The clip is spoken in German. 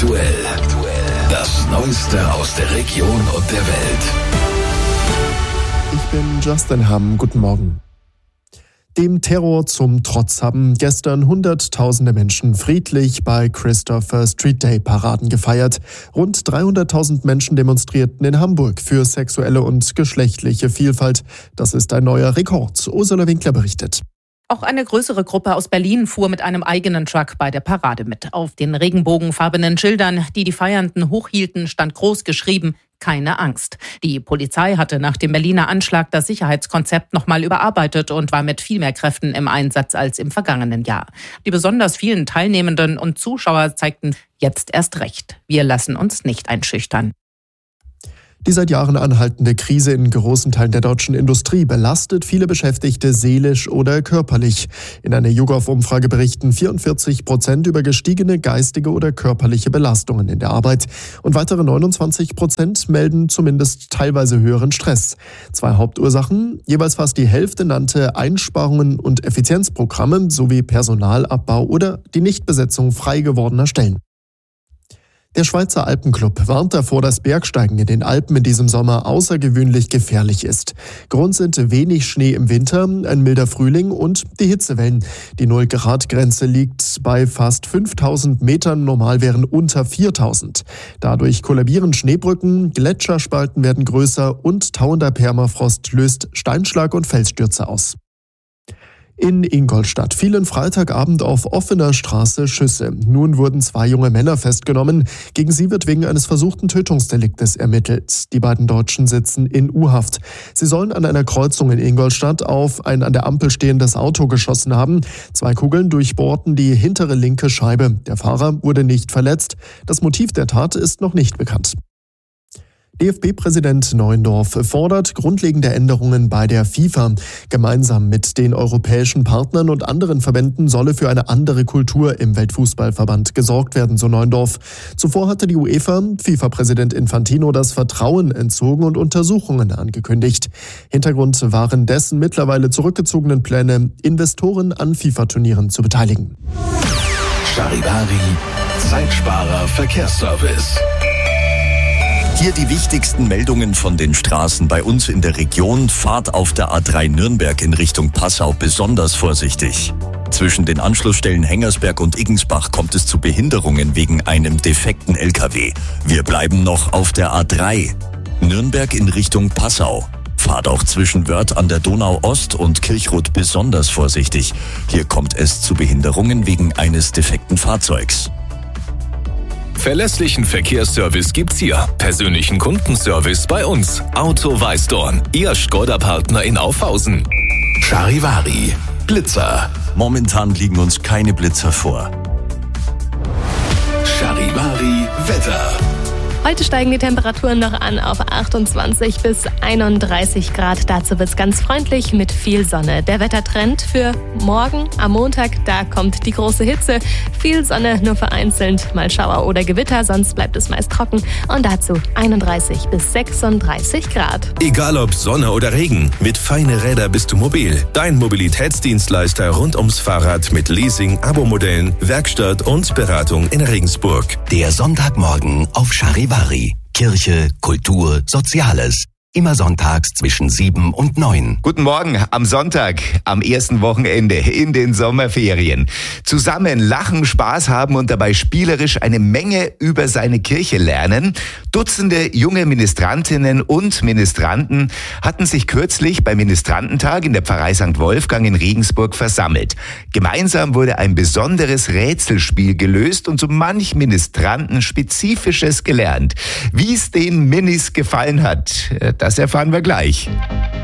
Aktuell. Das Neueste aus der Region und der Welt. Ich bin Justin Hamm. Guten Morgen. Dem Terror zum Trotz haben gestern Hunderttausende Menschen friedlich bei Christopher Street Day Paraden gefeiert. Rund 300.000 Menschen demonstrierten in Hamburg für sexuelle und geschlechtliche Vielfalt. Das ist ein neuer Rekord. Ursula Winkler berichtet. Auch eine größere Gruppe aus Berlin fuhr mit einem eigenen Truck bei der Parade mit. Auf den regenbogenfarbenen Schildern, die die Feiernden hochhielten, stand groß geschrieben: Keine Angst. Die Polizei hatte nach dem Berliner Anschlag das Sicherheitskonzept nochmal überarbeitet und war mit viel mehr Kräften im Einsatz als im vergangenen Jahr. Die besonders vielen Teilnehmenden und Zuschauer zeigten jetzt erst recht: Wir lassen uns nicht einschüchtern. Die seit Jahren anhaltende Krise in großen Teilen der deutschen Industrie belastet viele Beschäftigte seelisch oder körperlich. In einer YouGov-Umfrage berichten 44% über gestiegene geistige oder körperliche Belastungen in der Arbeit. Und weitere 29% melden zumindest teilweise höheren Stress. 2 Hauptursachen: jeweils fast die Hälfte nannte Einsparungen und Effizienzprogramme sowie Personalabbau oder die Nichtbesetzung frei gewordener Stellen. Der Schweizer Alpenclub warnt davor, dass Bergsteigen in den Alpen in diesem Sommer außergewöhnlich gefährlich ist. Grund sind wenig Schnee im Winter, ein milder Frühling und die Hitzewellen. Die 0-Grad-Grenze liegt bei fast 5.000 Metern, normal wären unter 4.000. Dadurch kollabieren Schneebrücken, Gletscherspalten werden größer und tauender Permafrost löst Steinschlag und Felsstürze aus. In Ingolstadt fielen Freitagabend auf offener Straße Schüsse. Nun wurden 2 junge Männer festgenommen. Gegen sie wird wegen eines versuchten Tötungsdeliktes ermittelt. Die beiden Deutschen sitzen in U-Haft. Sie sollen an einer Kreuzung in Ingolstadt auf ein an der Ampel stehendes Auto geschossen haben. 2 Kugeln durchbohrten die hintere linke Scheibe. Der Fahrer wurde nicht verletzt. Das Motiv der Tat ist noch nicht bekannt. DFB-Präsident Neuendorf fordert grundlegende Änderungen bei der FIFA. Gemeinsam mit den europäischen Partnern und anderen Verbänden solle für eine andere Kultur im Weltfußballverband gesorgt werden, so Neuendorf. Zuvor hatte die UEFA FIFA-Präsident Infantino das Vertrauen entzogen und Untersuchungen angekündigt. Hintergrund waren dessen mittlerweile zurückgezogenen Pläne, Investoren an FIFA-Turnieren zu beteiligen. Charivari, Zeitsparer Verkehrsservice. Hier die wichtigsten Meldungen von den Straßen bei uns in der Region. Fahrt auf der A3 Nürnberg in Richtung Passau besonders vorsichtig. Zwischen den Anschlussstellen Hengersberg und Iggensbach kommt es zu Behinderungen wegen einem defekten LKW. Wir bleiben noch auf der A3. Nürnberg in Richtung Passau. Fahrt auch zwischen Wörth an der Donau Ost und Kirchrot besonders vorsichtig. Hier kommt es zu Behinderungen wegen eines defekten Fahrzeugs. Verlässlichen Verkehrsservice gibt's hier. Persönlichen Kundenservice bei uns. Auto Weißdorn, Ihr Škoda-Partner in Aufhausen. Charivari, Blitzer. Momentan liegen uns keine Blitzer vor. Charivari, Wetter. Heute steigen die Temperaturen noch an auf 28 bis 31 Grad. Dazu wird's ganz freundlich mit viel Sonne. Der Wettertrend für morgen am Montag, da kommt die große Hitze. Viel Sonne, nur vereinzelt mal Schauer oder Gewitter, sonst bleibt es meist trocken. Und dazu 31 bis 36 Grad. Egal ob Sonne oder Regen, mit Feine Räder bist du mobil. Dein Mobilitätsdienstleister rund ums Fahrrad mit Leasing, Abo-Modellen, Werkstatt und Beratung in Regensburg. Der Sonntagmorgen auf Charivari. Kirche, Kultur, Soziales. Immer sonntags zwischen 7 und 9. Guten Morgen am Sonntag, am ersten Wochenende in den Sommerferien. Zusammen lachen, Spaß haben und dabei spielerisch eine Menge über seine Kirche lernen. Dutzende junge Ministrantinnen und Ministranten hatten sich kürzlich beim Ministrantentag in der Pfarrei St. Wolfgang in Regensburg versammelt. Gemeinsam wurde ein besonderes Rätselspiel gelöst und so manch Ministranten Spezifisches gelernt. Wie es den Minis gefallen hat, das erfahren wir gleich.